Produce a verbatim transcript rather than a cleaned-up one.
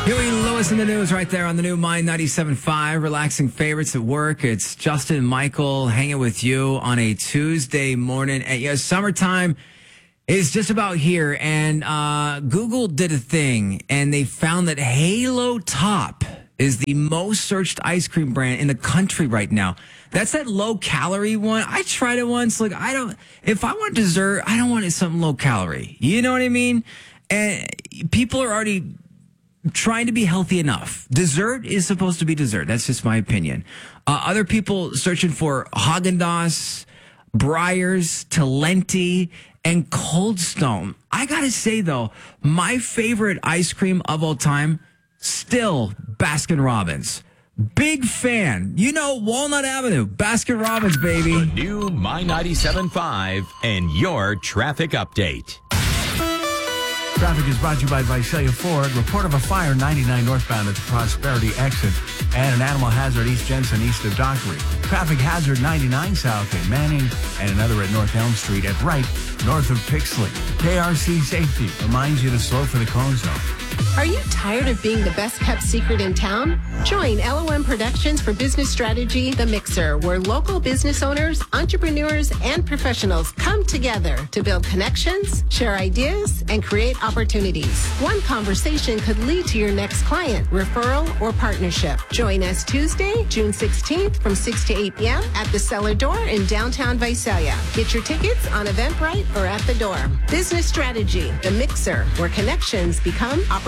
Huey Lewis in the news right there on the new Mind ninety-seven point five. Relaxing favorites at work. It's Justin and Michael hanging with you on a Tuesday morning. And, yeah, summertime is just about here. And uh, Google did a thing, and they found that Halo Top is the most searched ice cream brand in the country right now. That's that low calorie one. I tried it once. Like, I don't, if I want dessert, I don't want it something low calorie. You know what I mean? And people are already trying to be healthy enough. Dessert is supposed to be dessert. That's just my opinion. Uh, other people searching for Haagen-Dazs, Breyers, Talenti, and Cold Stone. I gotta say though, my favorite ice cream of all time, still Baskin Robbins. Big fan. You know, Walnut Avenue, Baskin Robbins, baby. The new My ninety-seven point five and your traffic update. Traffic is brought to you by Visalia Ford. Report of a fire ninety-nine northbound at the Prosperity exit and an animal hazard East Jensen east of Dockery. Traffic hazard ninety-nine south at Manning and another at North Elm Street at Wright north of Pixley. K R C Safety reminds you to slow for the cone zone. Are you tired of being the best kept secret in town? Join L O M Productions for business strategy, The Mixer, where local business owners, entrepreneurs, and professionals come together to build connections, share ideas, and create opportunities. One conversation could lead to your next client, referral, or partnership. Join us Tuesday, June sixteenth from six to eight p.m. at the Cellar Door in downtown Visalia. Get your tickets on Eventbrite or at the door. Business strategy, The Mixer, where connections become opportunities.